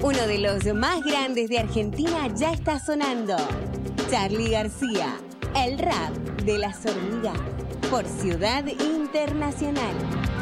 Uno de los más grandes de Argentina ya está sonando. Charly García, el rap de las hormigas, por Ciudad Internacional.